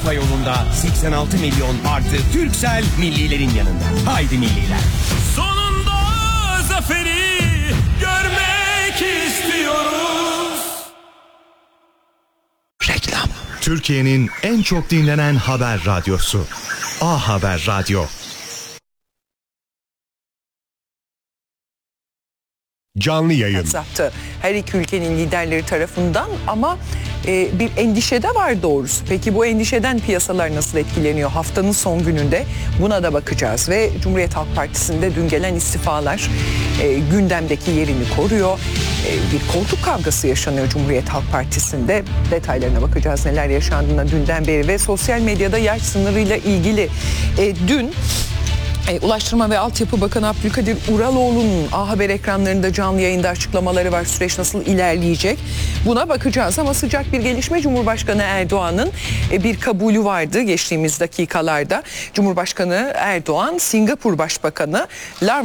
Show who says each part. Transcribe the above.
Speaker 1: Avrupa yolunda 86 milyon artı Turkcell millilerin yanında. Haydi milliler.
Speaker 2: Sonunda zaferi görmek istiyoruz.
Speaker 1: Reklam.
Speaker 3: Türkiye'nin en çok dinlenen haber radyosu. A Haber Radyo. Canlı yayın.
Speaker 4: Zaptı her iki ülkenin liderleri tarafından ama bir endişe de var doğrusu. Peki bu endişeden piyasalar nasıl etkileniyor? Haftanın son gününde buna da bakacağız ve Cumhuriyet Halk Partisi'nde dün gelen istifalar gündemdeki yerini koruyor. Bir koltuk kavgası yaşanıyor Cumhuriyet Halk Partisi'nde. Detaylarına bakacağız neler yaşandığına dünden beri ve sosyal medyada yaş sınırıyla ilgili dün Ulaştırma ve Altyapı Bakanı Abdülkadir Uraloğlu'nun A Haber ekranlarında canlı yayında açıklamaları var. Süreç nasıl ilerleyecek? Buna bakacağız ama sıcak bir gelişme Cumhurbaşkanı Erdoğan'ın bir kabulü vardı geçtiğimiz dakikalarda. Cumhurbaşkanı Erdoğan, Singapur Başbakanı